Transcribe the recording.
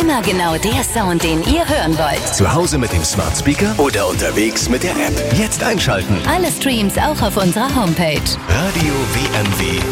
Immer genau der Sound, den ihr hören wollt. Zu Hause mit dem Smart Speaker oder unterwegs mit der App. Jetzt einschalten. Alle Streams auch auf unserer Homepage. Radio WMW.